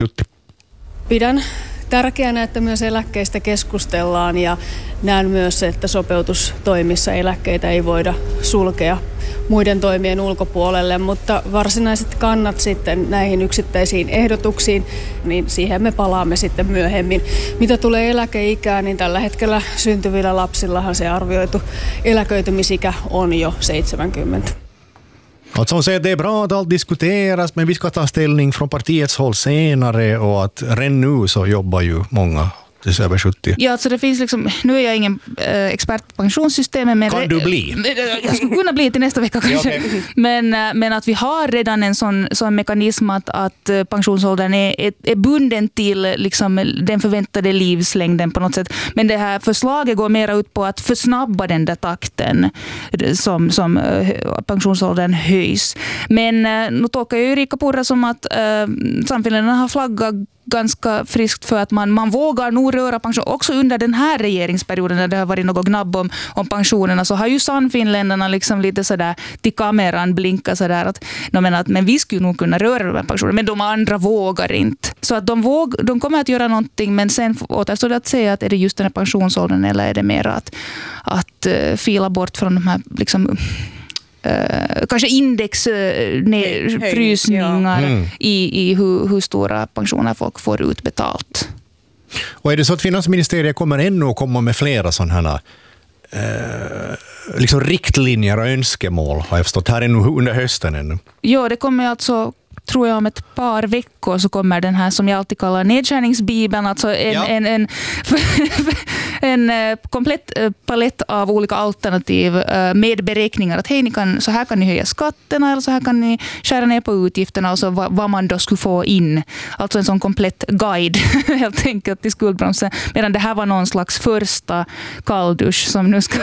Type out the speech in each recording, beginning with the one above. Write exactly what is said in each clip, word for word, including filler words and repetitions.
Pidän tärkeänä, että myös eläkkeistä keskustellaan ja näen myös, että sopeutustoimissa eläkkeitä ei voida sulkea muiden toimien ulkopuolelle, mutta varsinaiset kannat sitten näihin yksittäisiin ehdotuksiin, niin siihen me palaamme sitten myöhemmin. Mitä tulee eläkeikään, niin tällä hetkellä syntyvillä lapsillahan se arvioitu eläköitymisikä on jo seitsemänkymmentä. Alltså hon säger att det är bra att allt diskuteras, men vi ska ta ställning från partiets håll senare, och att redan nu så jobbar ju många tills över sjuttio. Ja, alltså det finns liksom, nu är jag ingen äh, expert på pensionssystemet, men kan du bli? Jag skulle kunna bli till nästa vecka kanske. Ja, okay. men, äh, men att vi har redan en sån, sån mekanism att, att pensionsåldern är, är, är bunden till liksom, den förväntade livslängden på något sätt. Men det här förslaget går mer ut på att försnabba den där takten som, som äh, pensionsåldern höjs. Men äh, nu tolkar ju Riikka Purra som att äh, Sannfinländarna har flaggat ganska friskt för att man, man vågar nog röra pension. Också under den här regeringsperioden när det har varit något gnabb om, om pensionerna, så har ju Sannfinländarna liksom lite sådär till kameran blinka sådär att, men, att men vi skulle nog kunna röra de här pensionerna, men de andra vågar inte. Så att de, våg, de kommer att göra någonting, men sen återstår det att säga att är det just den här pensionsåldern eller är det mer att, att uh, fila bort från de här liksom Uh, kanske indexfrysningar uh, mm. i, i hur, hur stora pensioner folk får utbetalt. Och är det så att finansministeriet kommer ännu att komma med flera sådana här uh, liksom riktlinjer och önskemål, har jag förstått, här ännu under hösten ännu? Ja, det kommer alltså, tror jag, om ett par veckor så kommer den här som jag alltid kallar nedskärningsbibeln, alltså en, ja. en, en, en, en komplett palett av olika alternativ med beräkningar att hej, ni kan, så här kan ni höja skatterna eller så här kan ni skära ner på utgifterna och så vad, vad man då skulle få in. Alltså en sån komplett guide helt enkelt till skuldbromsen. Medan det här var någon slags första kalldusch som nu ska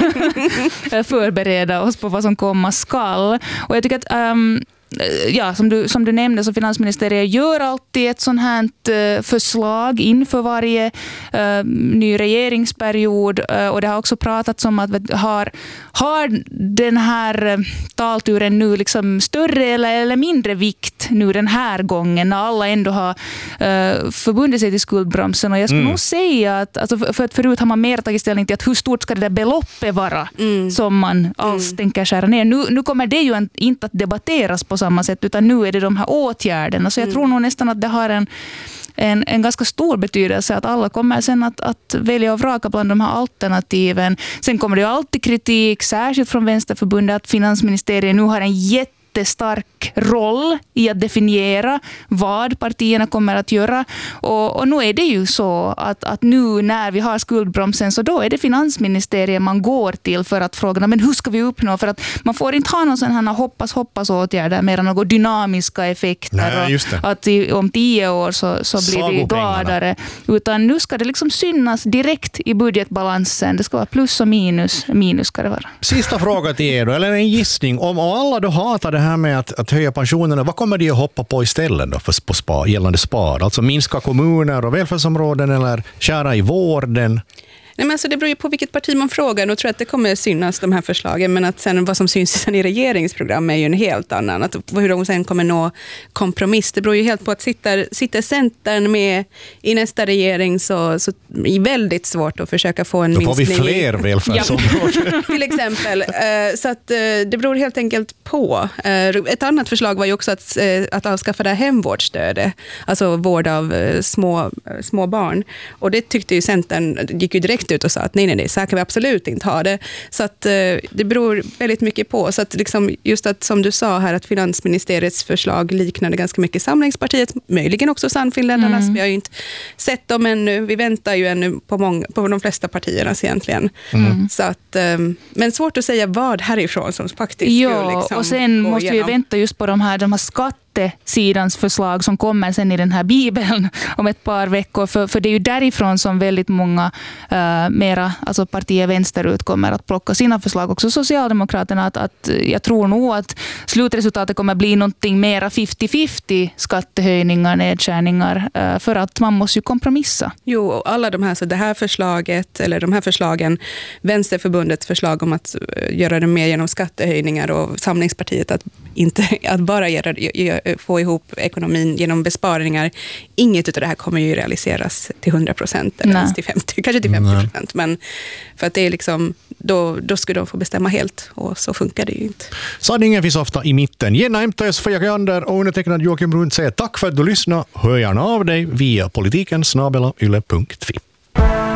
förbereda oss på vad som komma skall. Och jag tycker att um, ja, som du, som du nämnde, så finansministeriet gör alltid ett sånt här uh, förslag inför varje uh, ny regeringsperiod, uh, och det har också pratats om att har, har den här uh, talturen nu liksom större eller, eller mindre vikt nu den här gången när alla ändå har uh, förbundit sig till skuldbromsen. Och jag skulle mm. nog säga att, alltså för, för att förut har man mer tagit ställning till att hur stort ska det där beloppet vara mm. som man alls mm. tänker skära ner. Nu, nu kommer det ju en, inte att debatteras på samma sätt, utan nu är det de här åtgärderna. Så jag mm. tror nog nästan att det har en, en, en ganska stor betydelse att alla kommer sen att, att välja och vraka bland de här alternativen. Sen kommer det ju alltid kritik, särskilt från Vänsterförbundet, att finansministeriet nu har en jätte stark roll i att definiera vad partierna kommer att göra. Och, och nu är det ju så att, att nu när vi har skuldbromsen, så då är det finansministeriet man går till för att fråga, men hur ska vi uppnå? För att man får inte ha någon sån här hoppas hoppas åtgärder mer än några dynamiska effekter. Nej, och att i, om tio år så, så blir vi gladare. Utan nu ska det liksom synas direkt i budgetbalansen. Det ska vara plus och minus. Minus ska det vara. Sista fråga till er då, eller en gissning. Om, om alla då hatar det här med att, att höja pensionerna, vad kommer de att hoppa på istället då för, på spar, gällande spar? Alltså minska kommuner och välfärdsområden eller skära i vården? Nej, men alltså det beror ju på vilket parti man frågar, och tror att det kommer synas de här förslagen, men att sen vad som syns sen i regeringsprogram är ju en helt annan. Att hur de sen kommer nå kompromiss, det beror ju helt på att sitter, sitter Centern med i nästa regering, så, så är det väldigt svårt att försöka få en minskning. Då får vi fler välfärdsområden. Ja, till exempel. Så att det beror helt enkelt på. Ett annat förslag var ju också att, att avskaffa det här hemvårdsstödet, alltså vård av små, små barn. Och det tyckte ju Centern, gick ju direkt ut och sa att nej, nej, nej, så här kan vi absolut inte ha det. Så att eh, det beror väldigt mycket på. Så att liksom, just att, som du sa här, att finansministeriets förslag liknade ganska mycket Samlingspartiet, möjligen också Sannfinländarnas. Mm. Vi har ju inte sett dem ännu. Vi väntar ju ännu på, många, på de flesta partiernas egentligen. Mm. Så att, eh, men svårt att säga vad härifrån som faktiskt ja, liksom och sen måste igenom. Vi vänta just på de här, de här skatt sidans förslag som kommer sen i den här bibeln om ett par veckor, för, för det är ju därifrån som väldigt många uh, mera, alltså partier vänsterut kommer att plocka sina förslag, också Socialdemokraterna, att, att jag tror nog att slutresultatet kommer bli någonting mera femtio femtio skattehöjningar, nedskärningar, uh, för att man måste ju kompromissa. Jo, alla de här, så det här förslaget, eller de här förslagen, Vänsterförbundets förslag om att göra det mer genom skattehöjningar och Samlingspartiet att inte att bara göra, få ihop ekonomin genom besparingar. Inget av det här kommer ju realiseras till hundra procent eller ens till femtio, kanske till femtio procent. Men för att det är liksom, då, då skulle de få bestämma helt och så funkar det ju inte. Sanningen finns ofta i mitten. Jenna M T S, Faja Gander och undertecknad Joakim Brun säger tack för att du lyssnade. Hör gärna av dig via politiken snabel-a yle punkt fi.